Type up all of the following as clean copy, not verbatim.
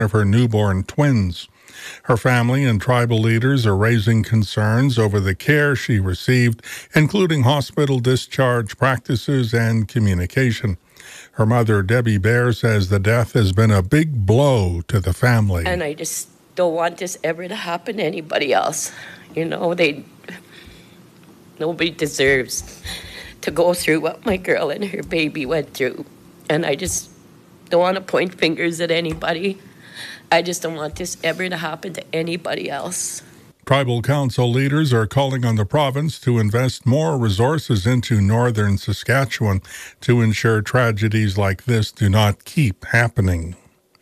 of her newborn twins. Her family and tribal leaders are raising concerns over the care she received, including hospital discharge practices and communication. Her mother, Debbie Bear, says the death has been a big blow to the family. And I just don't want this ever to happen to anybody else. Nobody deserves to go through what my girl and her baby went through. And I just don't want to point fingers at anybody. I just don't want this ever to happen to anybody else. Tribal council leaders are calling on the province to invest more resources into northern Saskatchewan to ensure tragedies like this do not keep happening.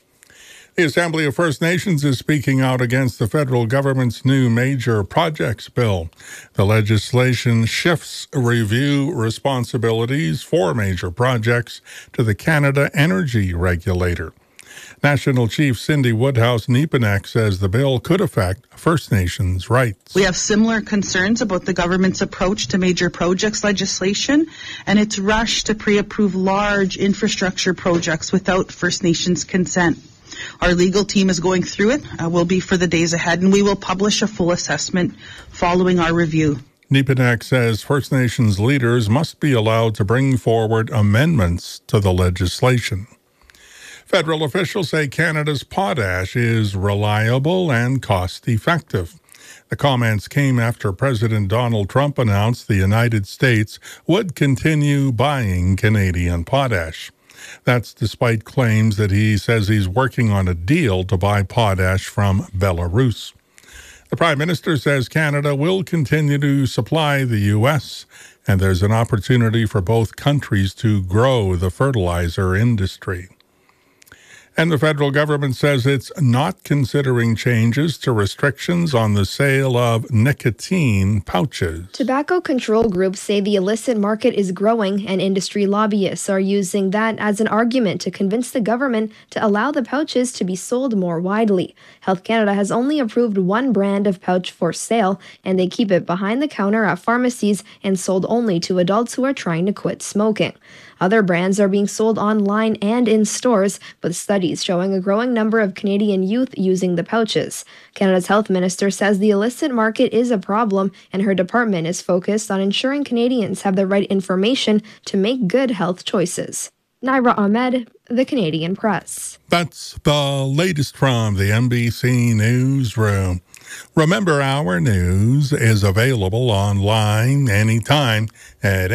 The Assembly of First Nations is speaking out against the federal government's new major projects bill. The legislation shifts review responsibilities for major projects to the Canada Energy Regulator. National Chief Cindy Woodhouse-Nepinak says the bill could affect First Nations rights. We have similar concerns about the government's approach to major projects legislation and its rush to pre-approve large infrastructure projects without First Nations consent. Our legal team is going through it, will be for the days ahead, and we will publish a full assessment following our review. Nepinak says First Nations leaders must be allowed to bring forward amendments to the legislation. Federal officials say Canada's potash is reliable and cost-effective. The comments came after President Donald Trump announced the United States would continue buying Canadian potash. That's despite claims that he says he's working on a deal to buy potash from Belarus. The Prime Minister says Canada will continue to supply the U.S., and there's an opportunity for both countries to grow the fertilizer industry. And the federal government says it's not considering changes to restrictions on the sale of nicotine pouches. Tobacco control groups say the illicit market is growing, and industry lobbyists are using that as an argument to convince the government to allow the pouches to be sold more widely. Health Canada has only approved one brand of pouch for sale, and they keep it behind the counter at pharmacies and sold only to adults who are trying to quit smoking. Other brands are being sold online and in stores, with studies showing a growing number of Canadian youth using the pouches. Canada's health minister says the illicit market is a problem, and her department is focused on ensuring Canadians have the right information to make good health choices. Naira Ahmed, The Canadian Press. That's the latest from the NBC Newsroom. Remember, our news is available online anytime at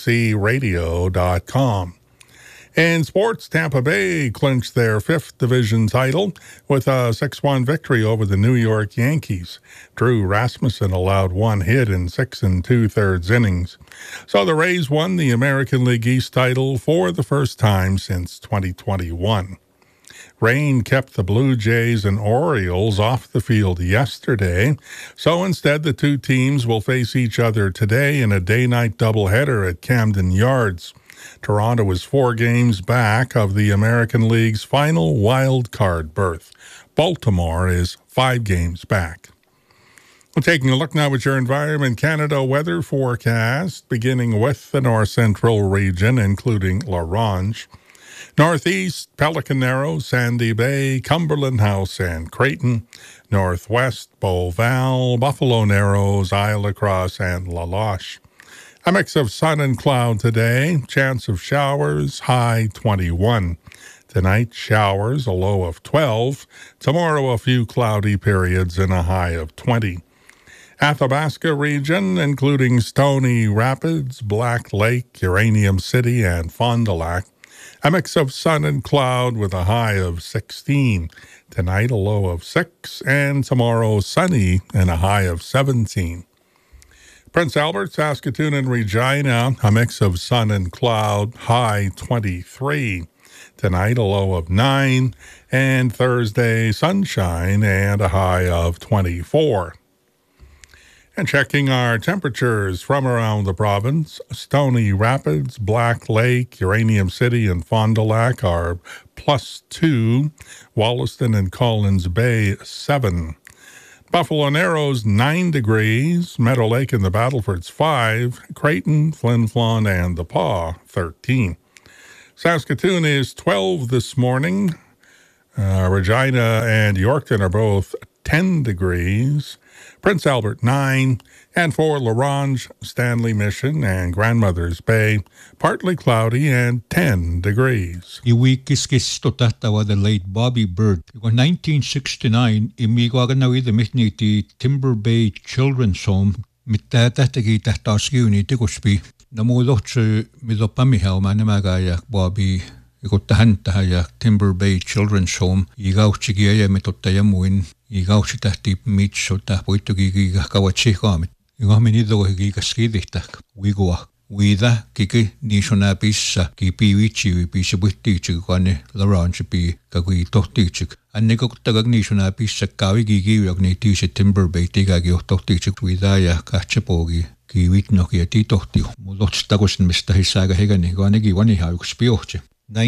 NBCRadio.com. In sports, Tampa Bay clinched their 5th division title with a 6-1 victory over the New York Yankees. Drew Rasmussen allowed one hit in 6 2/3 innings. So the Rays won the American League East title for the first time since 2021. Rain kept the Blue Jays and Orioles off the field yesterday, so instead the two teams will face each other today in a day-night doubleheader at Camden Yards. Toronto is 4 games back of the American League's final wild card berth. Baltimore is 5 games back. We're taking a look now at your Environment Canada weather forecast, beginning with the north central region, including La Ronge. Northeast, Pelican Narrows, Sandy Bay, Cumberland House, and Creighton. Northwest, Beauval, Buffalo Narrows, Isle Lacrosse, and La Loche. A mix of sun and cloud today. Chance of showers, high 21. Tonight, showers, a low of 12. Tomorrow, a few cloudy periods and a high of 20. Athabasca region, including Stony Rapids, Black Lake, Uranium City, and Fond du Lac. A mix of sun and cloud with a high of 16. Tonight, a low of 6, and tomorrow, sunny and a high of 17. Prince Albert, Saskatoon, and Regina, a mix of sun and cloud, high 23. Tonight, a low of 9, and Thursday, sunshine and a high of 24. And checking our temperatures from around the province, Stony Rapids, Black Lake, Uranium City, and Fond du Lac are +2. Wollaston and Collins Bay, 7. Buffalo Narrows, 9 degrees. Meadow Lake and the Battlefords, 5. Creighton, Flin Flon, and the Pas, 13. Saskatoon is 12 this morning. Regina and Yorkton are both 10 degrees. Prince Albert 9. And for La Ronge, Stanley Mission, and Grandmother's Bay, partly cloudy and 10 degrees. Iwikiskis totahtawa the late Bobby Bird. In 1969, imigaganawidamit Timber Bay Children's Home, mittatähtegi tähtaskiuni tikuspi. Namuudohtsu midopamihau manamagayak Bobby ikutahantahayak Timber Bay Children's Home, igauchigia mitottajamuin, igauchitahti mitso tahpuitugi kawatsihaamit. Igahminido gigaskidihtak, wigoa. Wida kiki nishona pissa ki piwichi pissa buhtichik kane La Ronge pi kagui tohtichik. Anne koktagag nishona pissa kawi gigiyak ni tisi Timber Bay tigagi tohtichik wida ja kahtsepogi ki witnoki ti tohtio. Mulotstagosin mistä hisaga hegani kane giwani hauks piohtse.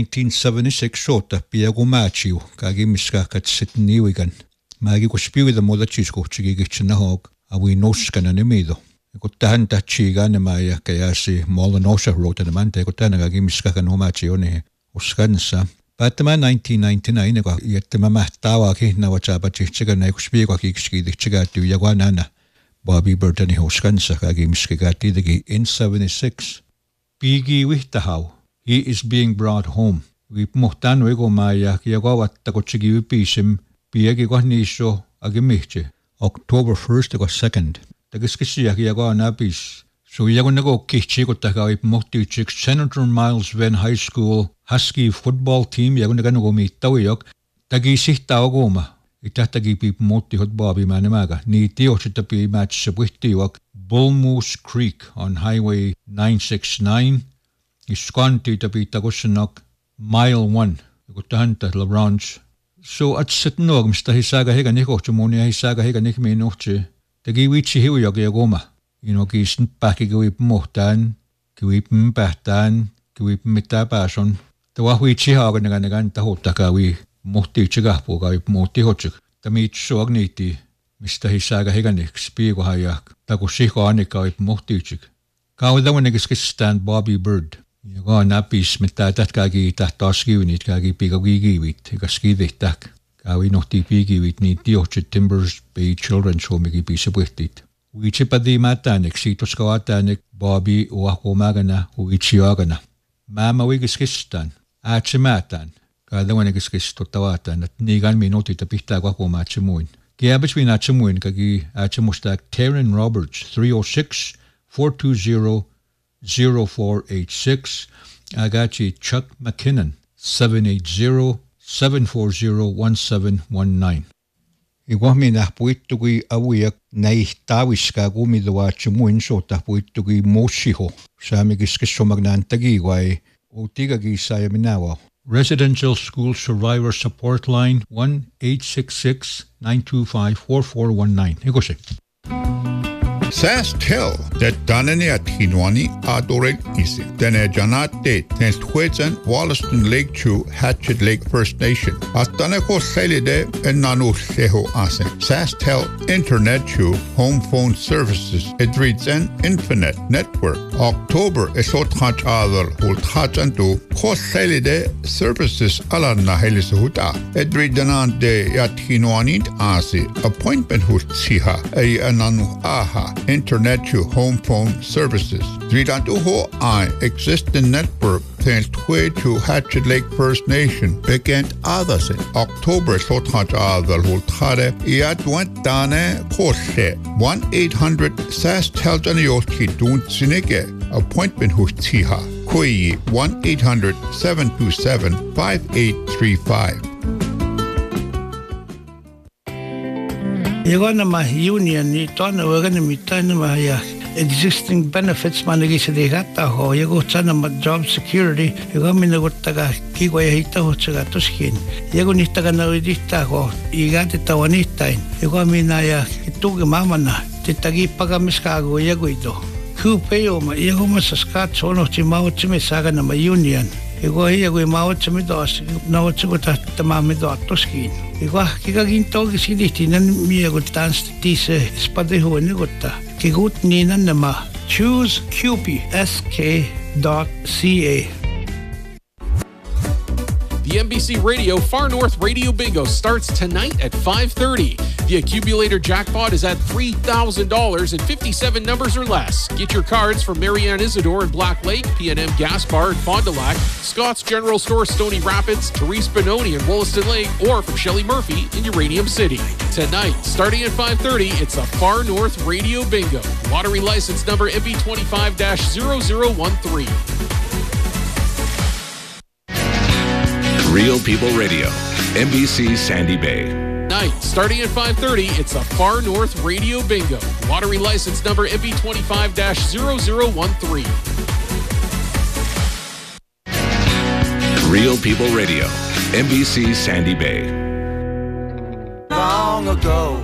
1976 sota piagu machiu kagi miska katsetni wigan. Magi kuspiuida mulachikohtsi gitsnahog awi noskana nemido. Kutahan tachiga nama ya kayasi Molanosha wrote namante kutana gimiska kanomachi one uskansa. Patama 1999 ko yetma mahtawa ki na wachaba chichiga na kuspiga ko kikski chiga tu yagwanana. Bobby Burtani uskansa gimiska gati digi in 76. Pigi wihtahaw. He is being brought home. We mohtan wego maya yagawat takochigi upisim piegi ko nisho agimiche. October 1st ko 2nd. Tagiskisiak yaga napis. So yagonago kichikotaka mohtichik Senator Miles Venn High School Husky football team yagonagano mi tawiyok tagisihta ogoma itatagi pip moti hot Bobby manamaga ni tiochitapi match sabwihtiwak Bull Moose Creek on Highway 969 iskanti tapi tagosanok mile 1 gotahanta La Ronge. So at sitnog mista hisaga hega nikochmoni hisaga hega nikminoche tagi wichi hiwiyog yagoma. Inogisn baki gwip mohtan, gwip mbahtan, gwip mitabason. Tawa wichi hagan nagan tahotaka wi mohti chigapo gwip mohti hochik. Tamit soagniti mista hisaga heganik spiego hayak. Tagoshiko anika gwip mohti chik. Kaudawanigiskistan Bobby Bird. Yaga napis mitatatagi tahtaskiunit kagi pigagigiwit higaskidihtak. Kawi nohti pigiwit ni tiochit Timbers Bay Children's Home gipisabwihtit. Uichipadi matanik sitos kawatanik Bobby uakomagana uichiagana. Mama wigiskistan, achimatan. Kadawanigiskis totawatan at nigan minuti tapihta wakomachimuin. Kaya between achimuin kagi achimustak Karen Roberts 306-420-0486. Agachi Chuck McKinnon 780-740-1719. Iguamina puittugi awiak naihtawiska gumiduachimuin sotahpuittugi moshiho. Samigiskisomagnaantagi guai utigagi sayaminawa. Residential School Survivor Support Line 1-866-925-4419. Higose. SaskTel that Danani at Hinwani Adorek Isi. Dene Janate Tens Twitsen Wollaston Lake Chu Hatchet Lake First Nation. Astaneko Selide and Nanu Seho Asen. SaskTel Internet Chu Home Phone Services. It reads an infinite network. October Esot Hach Adal Hult Hachantu Kos Selide Services Alarna Helisuhuta. It reads Danante at Hinwani Asi. Appointment Hut Siha. A Ananu Aha. Internet to home phone services. Dridantuho I existing network thanks to Hatchet Lake First Nation began others in October Sothaj Adal Hultare Iadwantane Koshe 1-800-SaskTel Sinike appointment Hustiha Koi 1-800-727-5835. You're my union, you don't know we're going to meet my existing benefits, managis de gata, or you go to my job security, you go in the Gotaga, Kiway Hita, Hotsagatoskin. You go Nitagana Dita, or you got it on it time. You go Minaya, it took a mamana, Titagi Pagamiskago, Yaguido. Kupeo, my Yagomas Scotch, one of Timao Chimisagan, my union. You go here with Mao Chimidos, no to go to the Mamidotoskin. Igual kikagin togi siditinan miya gutans tise spadeho ni gutta kigut ninan nama chooseqpsk.ca. The NBC Radio Far North Radio Bingo starts tonight at 5:30. The accumulator jackpot is at $3,000 and 57 numbers or less. Get your cards from Marianne Isidore in Black Lake, P&M Gas Bar in Fond du Lac, Scott's General Store Stony Rapids, Therese Benoni in Wollaston Lake, or from Shelley Murphy in Uranium City. Tonight, starting at 5:30, it's a Far North Radio Bingo. Lottery license number MB25-0013. Real People Radio, NBC Sandy Bay. Night, starting at 5:30, it's a Far North Radio Bingo. Lottery license number MB25-0013. Real People Radio, NBC Sandy Bay. Long ago,